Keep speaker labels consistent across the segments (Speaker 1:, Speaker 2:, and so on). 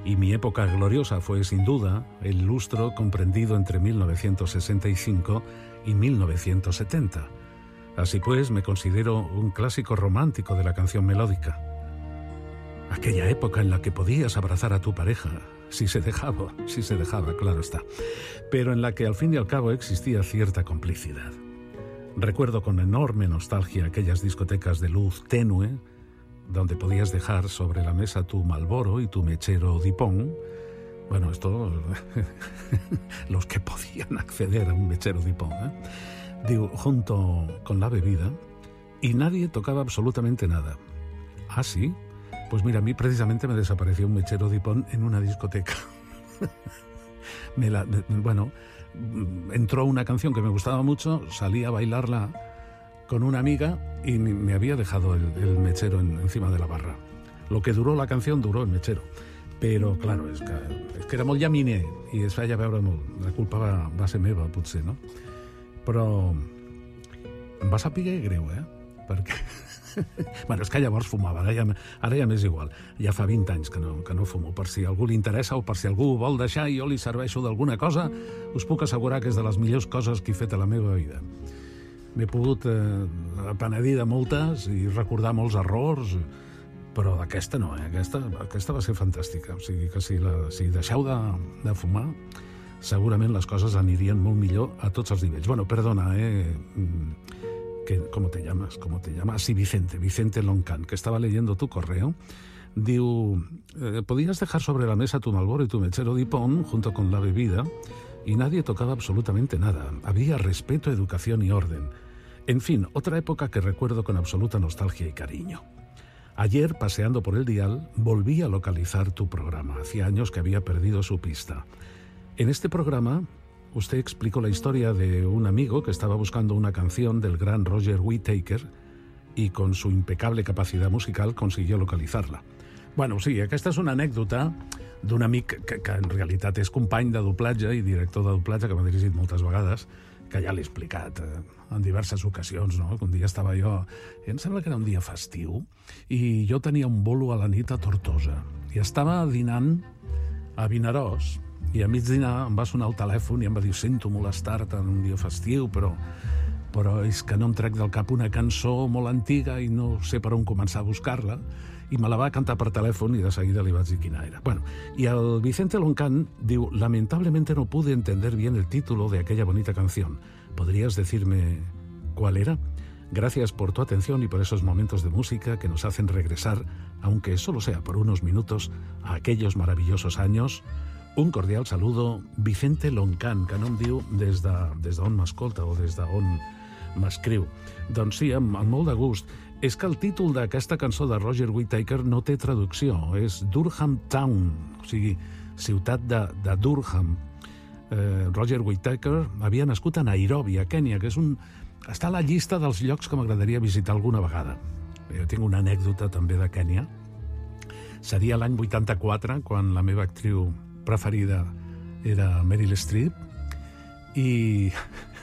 Speaker 1: y mi época gloriosa fue sin duda el lustro comprendido entre 1965 y 1970. Así pues, me considero un clásico romántico de la canción melódica. Aquella época en la que podías abrazar a tu pareja, si se dejaba, claro está, pero en la que al fin y al cabo existía cierta complicidad. Recuerdo con enorme nostalgia aquellas discotecas de luz tenue, donde podías dejar sobre la mesa tu Marlboro y tu mechero Dupont. Bueno, esto, los que podían acceder a un mechero Dupont, digo, junto con la bebida, y nadie tocaba absolutamente nada. ¿Ah, sí? Pues mira, a mí precisamente me desapareció un mechero Dupont en una discoteca. Entró una canción que me gustaba mucho, salí a bailarla con una amiga y me había dejado el mechero encima de la barra. Lo que duró la canción duró el mechero. Però, claro, és que era molt llaminer i es feia veure molt. La culpa va ser meva, potser, no? Però em va saber greu, perquè... Bueno, és que llavors fumava, ara ja m'és igual. Ja fa 20 anys que no fumo. Per si algú li interessa o per si algú vol deixar i jo li serveixo d'alguna cosa, us puc assegurar que és de les millors coses que he fet a la meva vida. M'he pogut penedir de moltes i recordar molts errors, però d'aquesta no, aquesta va ser fantàstica. O sigui que si deixeu de fumar, segurament les coses anirien molt millor a tots els nivells. Bueno, perdona, ¿Cómo te llamas? Sí, Vicente Loncan, que estaba leyendo tu correo. Diu, podías dejar sobre la mesa tu Marlboro y tu mechero Dupont junto con la bebida y nadie tocaba absolutamente nada. Había respeto, educación y orden. En fin, otra época que recuerdo con absoluta nostalgia y cariño. Ayer, paseando por el dial, volví a localizar tu programa. Hacía años que había perdido su pista. En este programa... usted explicó la historia de un amigo que estaba buscando una canción del gran Roger Whittaker y con su impecable capacidad musical consiguió localitzar-la. Bueno, sí, aquesta és una anècdota d'un amic que en realitat és company de doblatge i director de doblatge, que m'ha dirigit moltes vegades, que ja l'he explicat en diverses ocasions, no? Un dia estava jo, em sembla que era un dia festiu, i jo tenia un bolo a la nit a Tortosa, i estava dinant a Vinaròs, i a mig dinar em va sonar el telèfon i em va dir, sento molestar-te en un dia festiu, però és que no em trec del cap una cançó molt antiga i no sé per on començar a buscar-la, i me la va cantar per telèfon i de seguida li vaig dir quina era. Bueno, y el Vicente Loncan diu, lamentablemente no pude entender bien el título de aquella bonita canción. ¿Podrías decirme cuál era? Gracias por tu atención y por esos momentos de música que nos hacen regresar, aunque solo sea por unos minutos, a aquellos maravillosos años. Un cordial saludo, Vicente Loncan, que no em diu des d'on m'escolta o des d'on m'escriu. Doncs sí, amb molt de gust. És que el títol d'aquesta cançó de Roger Whittaker no té traducció, és Durham Town, o sigui, ciutat de Durham. Roger Whittaker havia nascut a Nairobi, a Kènia, que està a la llista dels llocs que m'agradaria visitar alguna vegada. Jo tinc una anècdota també de Kènia. Seria l'any 84, quan la meva actriu preferida era Meryl Streep, i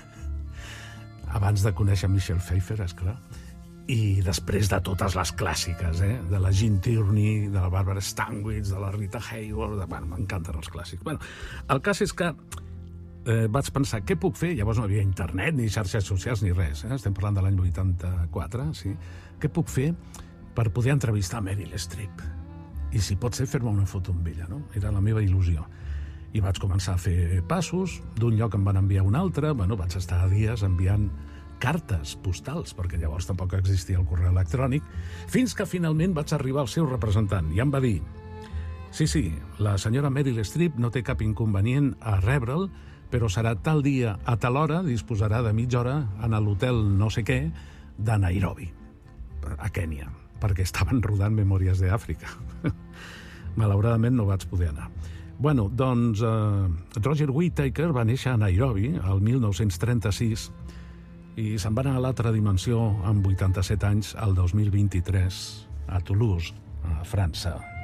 Speaker 1: abans de conèixer Michelle Pfeiffer, esclar, i després de totes les clàssiques, de la Jean Tierney, de la Barbara Stanwyck, de la Rita Hayworth, m'encanten els clàssics. Bueno, el cas és que vaig pensar, què puc fer? Llavors no hi havia internet, ni xarxes socials, ni res. Estem parlant de l'any 84, sí? Què puc fer per poder entrevistar Meryl Streep? I si pot ser, fer-me una foto amb ella, no? Era la meva il·lusió. I vaig començar a fer passos, d'un lloc em van enviar a un altre, vaig estar dies enviant cartes postals, perquè llavors tampoc existia el correu electrònic, fins que finalment vaig arribar al seu representant, i em va dir, sí, la senyora Meryl Streep no té cap inconvenient a rebre'l, però serà tal dia a tal hora, disposarà de mitja hora en l'hotel no sé què de Nairobi, a Kènia, perquè estaven rodant Memòries d'Àfrica. Malauradament no vaig poder anar. Bueno, doncs Roger Whittaker va néixer a Nairobi el 1936 i se'n va anar a l'altra dimensió amb 87 anys el 2023 a Toulouse, a França.